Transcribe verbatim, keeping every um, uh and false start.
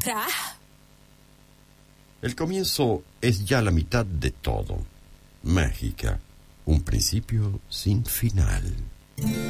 Ra. El comienzo es ya la mitad de todo. Mágica, un principio sin final.